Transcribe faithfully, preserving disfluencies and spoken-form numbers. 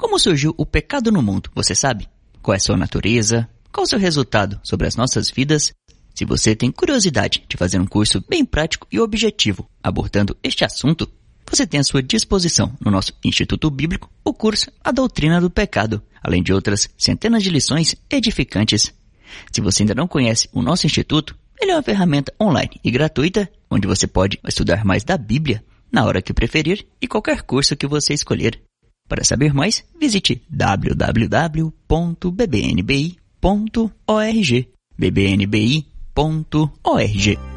Como surgiu o pecado no mundo, você sabe? Qual é a sua natureza? Qual o seu resultado sobre as nossas vidas? Se você tem curiosidade de fazer um curso bem prático e objetivo abordando este assunto, você tem à sua disposição no nosso Instituto Bíblico o curso A Doutrina do Pecado, além de outras centenas de lições edificantes. Se você ainda não conhece o nosso Instituto, ele é uma ferramenta online e gratuita, onde você pode estudar mais da Bíblia na hora que preferir e qualquer curso que você escolher. Para saber mais, visite w w w ponto b b n b i ponto org. b b n b i ponto org.